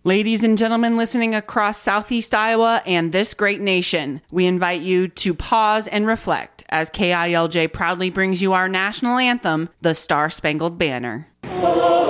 Ladies and gentlemen listening across Southeast Iowa and this great nation, we invite you to pause and reflect as KILJ proudly brings you our national anthem, the Star-Spangled Banner.